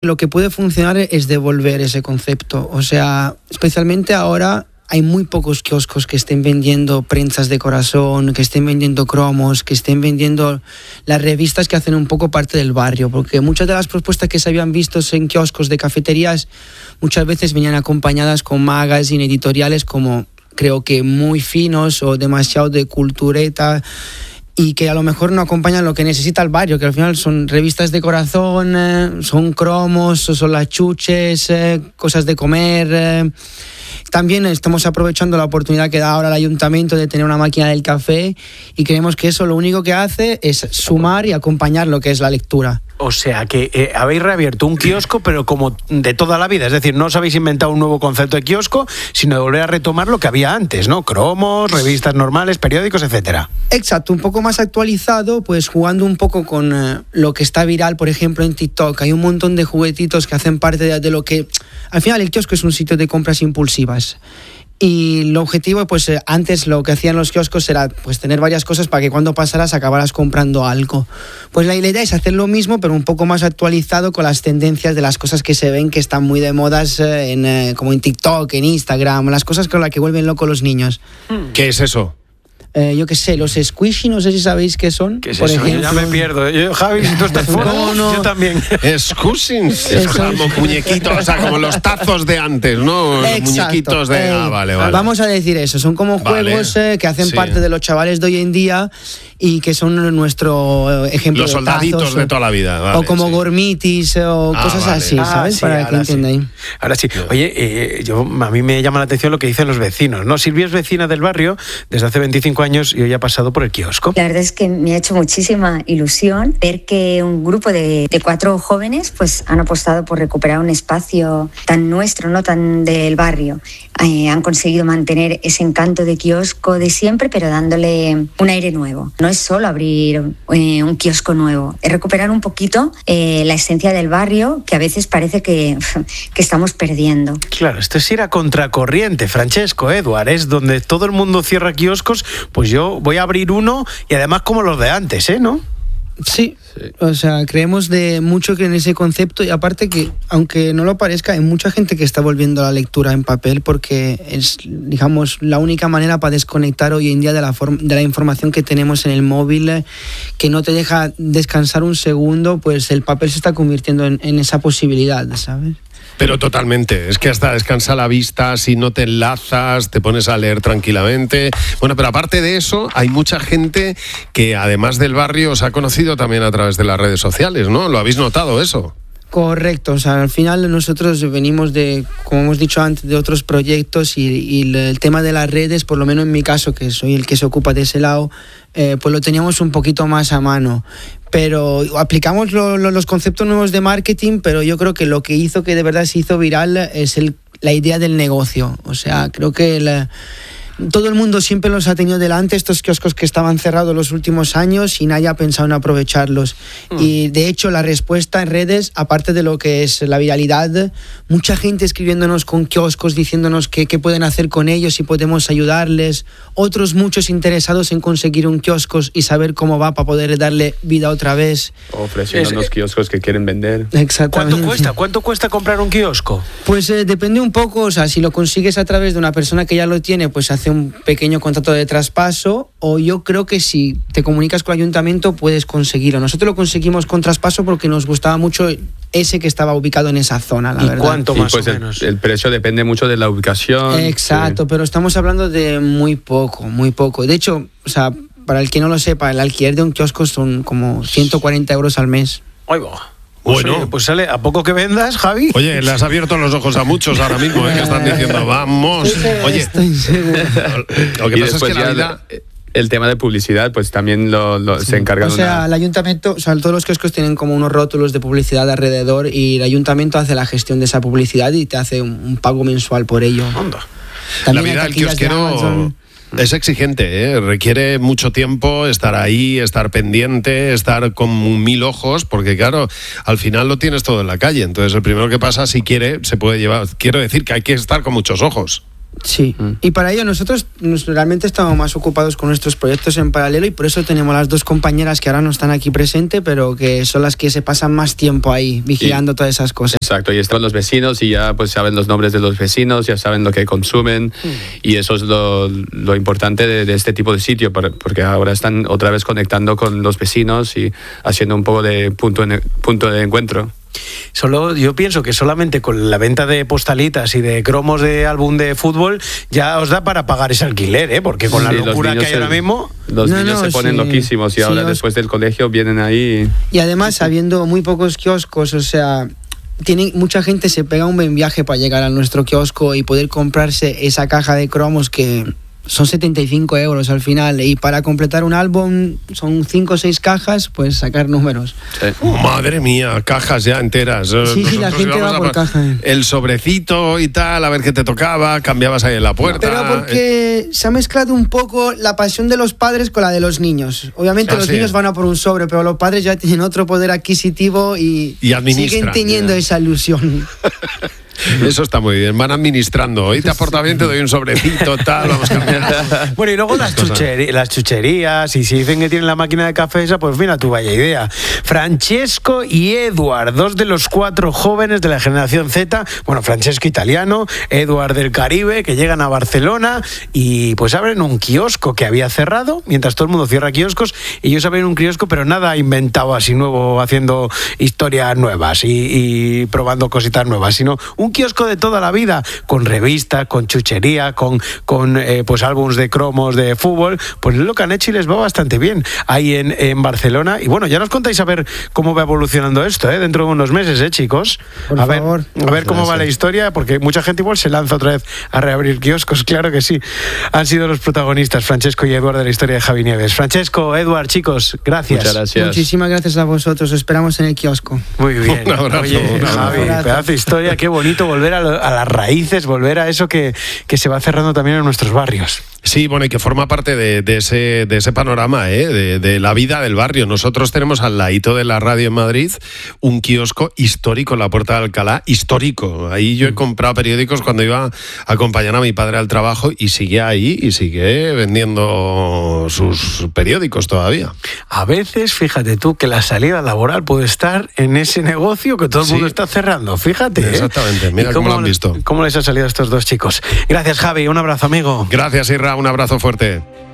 Lo que puede funcionar es devolver ese concepto. O sea, especialmente ahora hay muy pocos kioscos que estén vendiendo prensas de corazón, que estén vendiendo cromos, que estén vendiendo las revistas que hacen un poco parte del barrio. Porque muchas de las propuestas que se habían visto en kioscos de cafeterías muchas veces venían acompañadas con magazines editoriales como creo que muy finos o demasiado de cultureta, y que a lo mejor no acompañan lo que necesita el barrio, que al final son revistas de corazón, son cromos, son las chuches, cosas de comer. También estamos aprovechando la oportunidad que da ahora el ayuntamiento de tener una máquina del café, y creemos que eso lo único que hace es sumar y acompañar lo que es la lectura. O sea que habéis reabierto un kiosco, pero como de toda la vida. Es decir, no os habéis inventado un nuevo concepto de kiosco, sino de volver a retomar lo que había antes, ¿no? Cromos, revistas normales, periódicos, etcétera. Exacto, un poco más actualizado, pues jugando un poco con lo que está viral, por ejemplo, en TikTok. Hay un montón de juguetitos que hacen parte de lo que... Al final el kiosco es un sitio de compras impulsivas. Y el objetivo, pues antes lo que hacían los kioscos era pues tener varias cosas para que cuando pasaras acabaras comprando algo. Pues la idea es hacer lo mismo, pero un poco más actualizado con las tendencias de las cosas que se ven que están muy de modas como en TikTok, en Instagram, las cosas con las que vuelven locos los niños. ¿Qué es eso? Yo qué sé, los squishy, no sé si sabéis qué son. ¿Qué es por eso? ejemplo. Yo ya me pierdo. Javi, si tú estás fuera, no. yo también. Squishings. Es como muñequitos, o sea, como los tazos de antes, ¿no? Los muñequitos de... vale. Vamos a decir eso, son como juegos que hacen parte de los chavales de hoy en día y que son nuestro ejemplo. Los soldaditos tazos, de toda la vida. Vale, o como gormitis o cosas así, ¿sabes? Sí, para que entendáis. Ahora sí. Oye, a mí me llama la atención lo que dicen los vecinos, ¿no? Silvia es vecina del barrio desde hace 25 años y hoy ha pasado por el kiosco. La verdad es que me ha hecho muchísima ilusión ver que un grupo de 4 jóvenes pues han apostado por recuperar un espacio tan nuestro, no tan del barrio. Han conseguido mantener ese encanto de kiosco de siempre, pero dándole un aire nuevo. No es solo abrir un kiosco nuevo, es recuperar un poquito la esencia del barrio que a veces parece que estamos perdiendo. Claro, esto es ir a contracorriente, Francesco, Eduard, es donde todo el mundo cierra kioscos, pues yo voy a abrir uno y además como los de antes, ¿no? Sí, o sea, creemos de mucho que en ese concepto, y aparte que, aunque no lo parezca, hay mucha gente que está volviendo a la lectura en papel porque es, digamos, la única manera para desconectar hoy en día de la información que tenemos en el móvil, que no te deja descansar un segundo, pues el papel se está convirtiendo en esa posibilidad, ¿sabes? Pero totalmente, es que hasta descansa la vista, si no te enlazas, te pones a leer tranquilamente. Bueno, pero aparte de eso, hay mucha gente que además del barrio os ha conocido también a través de las redes sociales, ¿no? ¿Lo habéis notado eso? Correcto, o sea, al final nosotros venimos de, como hemos dicho antes, de otros proyectos y el tema de las redes, por lo menos en mi caso, que soy el que se ocupa de ese lado, pues lo teníamos un poquito más a mano. Pero aplicamos los conceptos nuevos de marketing, pero yo creo que lo que hizo que de verdad se hizo viral es la idea del negocio. O sea, creo que todo el mundo siempre los ha tenido delante, estos kioscos que estaban cerrados los últimos años y nadie ha pensado en aprovecharlos. Y de hecho la respuesta en redes, aparte de lo que es la viralidad, mucha gente escribiéndonos con kioscos, diciéndonos qué pueden hacer con ellos, si podemos ayudarles, otros muchos interesados en conseguir un kiosco y saber cómo va para poder darle vida otra vez. Ofreciendo los kioscos que quieren vender. Exactamente. ¿Cuánto cuesta comprar un kiosco? Pues depende un poco, o sea, si lo consigues a través de una persona que ya lo tiene, pues hace un pequeño contrato de traspaso, o yo creo que si te comunicas con el ayuntamiento puedes conseguirlo. Nosotros lo conseguimos con traspaso porque nos gustaba mucho ese que estaba ubicado en esa zona, la verdad. ¿Y cuánto más pues o menos? El precio depende mucho de la ubicación. Exacto, pero estamos hablando de muy poco. De hecho, o sea, para el que no lo sepa, el alquiler de un kiosco son como 140 euros al mes. ¡Ay, va! Bueno, pues sale, ¿a poco que vendas, Javi? Oye, le has abierto los ojos a muchos ahora mismo, que están diciendo, vamos. Oye, estoy seguro. Lo que Y pasa es después que la vida... el tema de publicidad, pues también se encarga de O sea, el ayuntamiento, o sea, todos los kioscos tienen como unos rótulos de publicidad alrededor y el ayuntamiento hace la gestión de esa publicidad y te hace un pago mensual por ello. Anda. La vida del kiosquero es exigente, requiere mucho tiempo estar ahí, estar pendiente, estar con 1000 ojos, porque claro, al final lo tienes todo en la calle, entonces el primero que pasa, si quiere, se puede llevar. Quiero decir que hay que estar con muchos ojos. Sí, y para ello nosotros realmente estamos más ocupados con nuestros proyectos en paralelo y por eso tenemos las dos compañeras que ahora no están aquí presentes, pero que son las que se pasan más tiempo ahí vigilando todas esas cosas. Exacto, y están los vecinos y ya pues saben los nombres de los vecinos, ya saben lo que consumen y eso es lo importante de este tipo de sitio, porque ahora están otra vez conectando con los vecinos y haciendo un poco de punto de encuentro. Yo pienso que solamente con la venta de postalitas y de cromos de álbum de fútbol ya os da para pagar ese alquiler, ¿eh? Porque con la locura que hay ahora mismo... Los niños se ponen loquísimos y ahora después del colegio vienen ahí... Y además, habiendo muy pocos kioscos, o sea... mucha gente se pega un buen viaje para llegar a nuestro kiosco y poder comprarse esa caja de cromos que son 75 euros al final, y para completar un álbum son 5 o 6 cajas, pues sacar números. Sí. Madre mía, cajas ya enteras. Sí, la gente va por caja. El sobrecito y tal, a ver qué te tocaba, cambiabas ahí en la puerta. Pero porque se ha mezclado un poco la pasión de los padres con la de los niños. Obviamente los niños van a por un sobre, pero los padres ya tienen otro poder adquisitivo y siguen teniendo esa ilusión. Eso está muy bien, van administrando. Hoy te aporta bien, te doy un sobrecito, tal, vamos cambiando. Bueno, y luego las chucherías, y si dicen que tienen la máquina de café esa, pues mira, tu vaya idea. Francesco y Eduard, 2 de los 4 jóvenes de la generación Z, bueno, Francesco italiano, Eduard del Caribe, que llegan a Barcelona y pues abren un kiosco que había cerrado, mientras todo el mundo cierra kioscos, ellos abren un kiosco, pero nada inventado así nuevo, haciendo historias nuevas y probando cositas nuevas, sino un kiosco de toda la vida, con revista, con chuchería, con pues álbumes de cromos de fútbol, pues es lo que han hecho y les va bastante bien ahí en Barcelona. Y bueno, ya nos contáis a ver cómo va evolucionando esto, dentro de unos meses, chicos. A ver cómo va la historia, porque mucha gente igual se lanza otra vez a reabrir kioscos, claro que sí. Han sido los protagonistas, Francesco y Eduard, de la historia de Javi Nieves. Francesco, Eduard, chicos, gracias. Muchas gracias. Muchísimas gracias a vosotros, os esperamos en el kiosco. Muy bien. Un abrazo. Oye, Javi, pedazo de historia, qué bonito volver a las raíces, volver a eso que se va cerrando también en nuestros barrios. Sí, bueno, y que forma parte de ese panorama, de la vida del barrio. Nosotros tenemos al ladito de la radio en Madrid un kiosco histórico en la Puerta de Alcalá, histórico. Ahí yo he comprado periódicos cuando iba a acompañar a mi padre al trabajo y sigue ahí y sigue vendiendo sus periódicos todavía. A veces, fíjate tú, que la salida laboral puede estar en ese negocio que todo el mundo está cerrando. Fíjate. Exactamente, mira cómo lo han visto. ¿Cómo les ha salido a estos 2 chicos? Gracias, Javi, un abrazo, amigo. Gracias, Irra, un abrazo fuerte.